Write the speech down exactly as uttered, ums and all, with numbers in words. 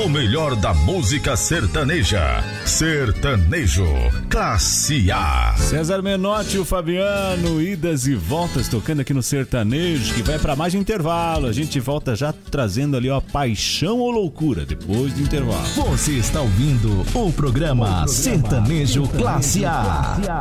O melhor da música sertaneja. Sertanejo, classe A. César Menotti e o Fabiano, idas e voltas tocando aqui no Sertanejo, que vai para mais de intervalo. A gente volta já trazendo ali, ó, Paixão ou Loucura, depois do intervalo. Você está ouvindo o programa, o programa Sertanejo, Sertanejo Classe A.